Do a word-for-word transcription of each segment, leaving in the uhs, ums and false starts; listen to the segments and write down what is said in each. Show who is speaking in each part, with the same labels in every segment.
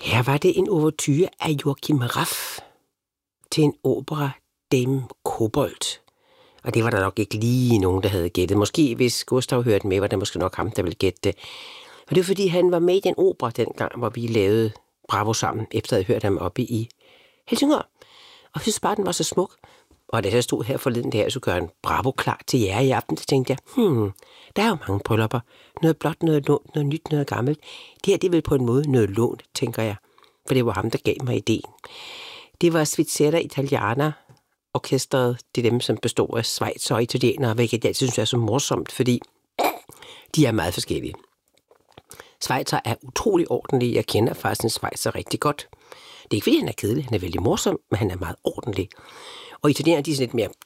Speaker 1: Her var det en ouverture af Joachim Raff til en opera, Dame Kobold. Og det var der nok ikke lige nogen, der havde gættet. Måske hvis Gustav hørte med, var det måske nok ham, der ville gætte det. Og det er fordi, han var med i den opera dengang, hvor vi lavede Bravo sammen, efter at have hørt ham oppe i Helsingør. Og jeg synes bare, den var så smuk. Og da jeg stod her forleden der, så gør han Bravo klar til jer i aften, så tænkte jeg, hmm, der er jo mange bryllupper. Noget blot, noget lånt, noget nyt, noget gammelt. Det her, det er vel på en måde noget lånt, tænker jeg. For det var ham, der gav mig ideen. Det var Svizzera Italiana, orkestret, det er dem, som består af Schweiz og italienere, hvilket jeg altid synes er så morsomt, fordi de er meget forskellige. Schweizer er utrolig ordentlig. Jeg kender faktisk en Schweizer rigtig godt. Det er ikke, fordi han er kedelig. Han er vældig morsom, men han er meget ordentlig. Og italienere, de er sådan lidt mere...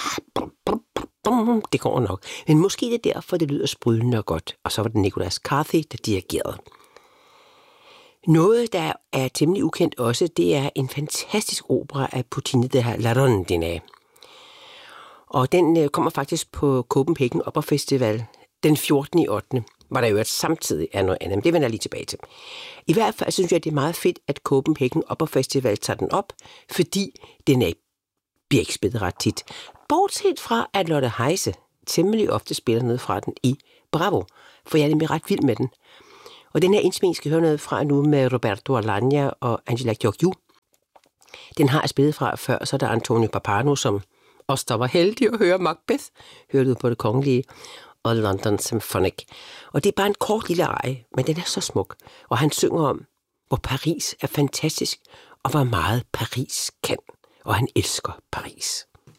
Speaker 1: Det går nok. Men måske det er derfor, det lyder sprudlende og godt. Og så var det Nicolas Carthy, der dirigerede. Noget, der er temmelig ukendt også, det er en fantastisk opera af Puccini, der hedder La Rondine. Og den kommer faktisk på Copenhagen Opera Festival den fjortende i ottende var der jo et samtidig er noget andet, men det vender jeg lige tilbage til. I hvert fald synes jeg, det er meget fedt, at Copenhagen Opera Festival tager den op, fordi den er bliver ikke spillet ret tit. Bortset fra, at Lotte Heise temmelig ofte spiller noget fra den i Bravo, for jeg er nemlig ret vild med den. Og den her indspilning skal høre noget fra nu med Roberto Alagna og Angela Gheorghiu. Den har jeg spillet fra før, så er der Antonio Pappano, som også der var heldig at høre Macbeth, hørte ud på Det Kongelige, og London Symphonic. Og det er bare en kort lille eje, men den er så smuk. Og han synger om, hvor Paris er fantastisk, og hvor meget Paris kan. Og han elsker Paris.